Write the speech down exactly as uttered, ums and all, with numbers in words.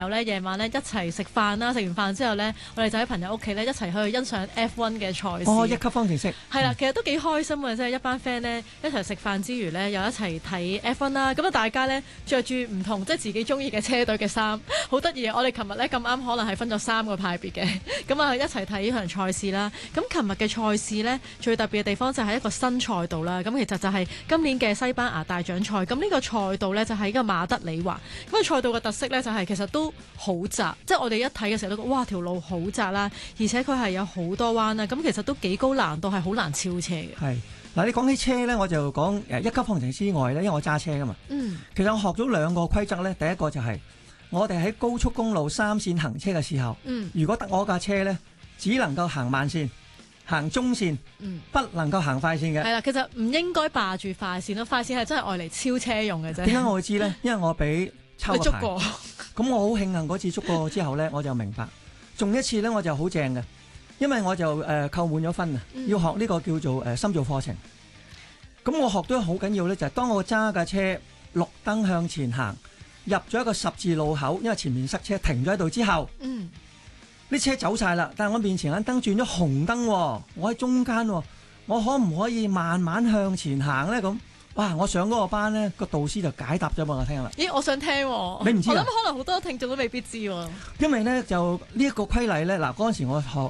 友咧夜晚咧一齊食飯啦，食完飯之後咧，我哋就喺朋友屋企咧一齊去欣賞 F 一 嘅賽事。 哦，一級方程式係啦，其實都幾開心嘅，即係一班 friend 咧一齊食飯之餘咧，又一齊睇 F 一 啦。咁啊，大家咧着住唔同即係自己中意嘅車隊嘅衫，好得意。我哋琴日咧咁啱可能係分咗三個派別嘅，咁啊一齊睇呢場賽事啦。咁琴日嘅賽事咧最特別嘅地方就係一個新賽道啦。咁其實就係今年嘅西班牙大獎賽。咁呢個賽道咧就喺個馬德里環。咁個賽道嘅特色咧就係其實都好窄，即係我哋一睇嘅時候都覺得哇條路好窄啦，而且佢係有好多彎啦，咁其實都幾高難度，係好難超車嘅。 係嗱，你講起車咧，我就講誒一級方程式之外咧，因為我揸車噶嘛。 嗯， 其實我學咗兩個規則咧，第一個就係我哋喺高速公路三線行車嘅時候， 嗯， 如果得我架車咧，只能夠行慢線、行中線， 嗯， 不能夠行快線嘅。 係啦，其實唔應該霸住快線咯，快線係真係愛嚟超車用嘅啫。 點解我會知咧？因為我俾抽個牌。 捉過。 咁我好慶幸嗰次捉過之後咧，我就明白。仲一次咧，我就好正嘅，因為我就誒、呃、扣滿咗分啊， 嗯、 要學呢個叫做誒、呃、深造課程。咁我學到好緊要咧，就係、是、當我揸架車綠燈向前行，入咗一個十字路口，因為前面塞車停咗喺度之後， 嗯， 啲車走晒啦，但係我面前間燈轉咗紅燈，我喺中間，我可唔可以慢慢向前行咧？咁哇！我上嗰個班咧，個導師就解答咗俾我聽啦。 咦，我想聽喎。 你唔知啊？ 我諗可能好多聽眾都未必知喎。 因為咧就呢一個規例咧，嗱嗰陣時我學。